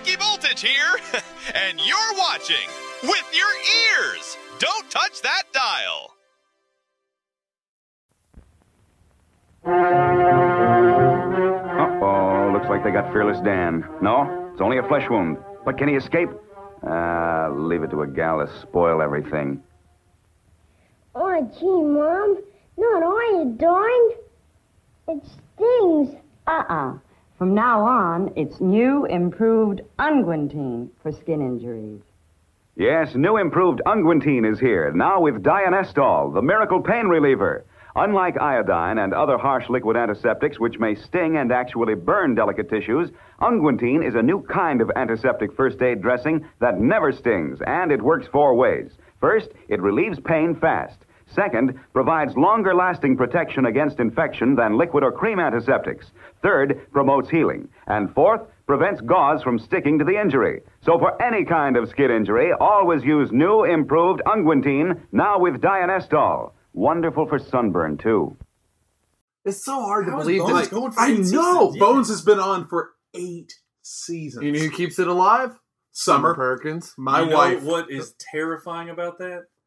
Mikey Voltage here, and you're watching with your ears. Don't touch that dial. Uh-oh, looks like they got Fearless Dan. No, it's only a flesh wound. But can he escape? Leave it to a gal to spoil everything. Oh, gee, Mom. Not iodine. It stings. From now on, it's new improved unguentine for skin injuries. Yes, new improved unguentine is here, now with Dianestol, the miracle pain reliever. Unlike iodine and other harsh liquid antiseptics which may sting and actually burn delicate tissues, unguentine is a new kind of antiseptic first aid dressing that never stings, and it works 4 ways. First, it relieves pain fast. Second, provides longer-lasting protection against infection than liquid or cream antiseptics. Third, promotes healing. And fourth, prevents gauze from sticking to the injury. So for any kind of skin injury, always use new, improved unguentine, now with Dianestol. Wonderful for sunburn, too. It's so hard to How is believe Bones that. going for I 8 know! seasons? Yeah. Bones has been on for 8 seasons. You know who keeps it alive? Summer Perkins. My you know wife. What is terrifying about that?